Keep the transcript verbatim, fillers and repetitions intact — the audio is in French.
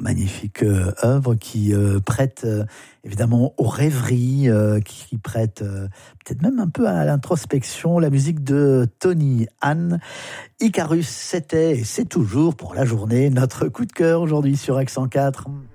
Magnifique euh, œuvre qui euh, prête euh, évidemment aux rêveries, euh, qui prête euh, peut-être même un peu à l'introspection. La musique de Tony Han. Icarus, c'était et c'est toujours pour la journée notre coup de cœur aujourd'hui sur Accent quatre.